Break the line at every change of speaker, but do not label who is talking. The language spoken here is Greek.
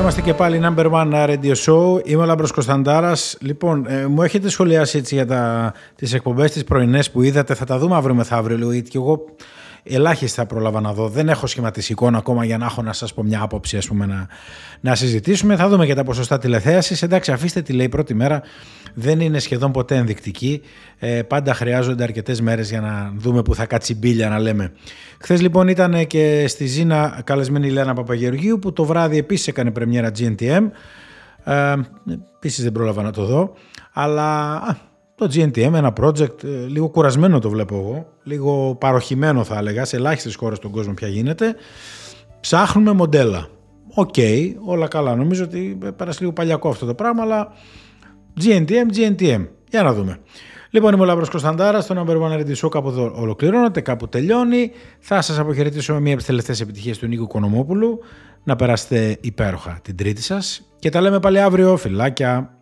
είμαστε και πάλι number one radio show. Είμαι ο Λάμπρος Κωνσταντάρας. Λοιπόν, μου έχετε σχολιάσει έτσι για τις εκπομπές τις πρωινές που είδατε. Θα τα δούμε αύριο μεθαύριο λίγο, γιατί και εγώ ελάχιστα πρόλαβα να δω. Δεν έχω σχηματίσει εικόνα ακόμα για να έχω να σας πω μια άποψη, ας πούμε, να συζητήσουμε. Θα δούμε και τα ποσοστά τηλεθέασης. Εντάξει, αφήστε τη λέει πρώτη μέρα. Δεν είναι σχεδόν ποτέ ενδεικτική. Πάντα χρειάζονται αρκετές μέρες για να δούμε που θα κάτσει μπίλια, να λέμε. Χθες λοιπόν ήταν και στη Ζήνα καλεσμένη η Λένα Παπαγεωργίου, που το βράδυ επίσης έκανε πρεμιέρα GNTM. Επίσης δεν πρόλαβα να το δω. Αλλά το GNTM, ένα project, λίγο κουρασμένο το βλέπω εγώ. Λίγο παροχημένο θα έλεγα. Σε ελάχιστες χώρες στον κόσμο πια γίνεται. Ψάχνουμε μοντέλα. Οκ, όλα καλά. Νομίζω ότι πέρασε λίγο παλιακό αυτό το πράγμα, αλλά GNTM. Για να δούμε. Λοιπόν, είμαι ο Λάμπρος Κωνσταντάρας, το number one radio show κάπου εδώ ολοκληρώνεται, κάπου τελειώνει. Θα σας αποχαιρετήσω με μία από τις τελευταίες επιτυχίες του Νίκου Κονομόπουλου. Να περάσετε υπέροχα την Τρίτη σας και τα λέμε πάλι αύριο. Φιλάκια.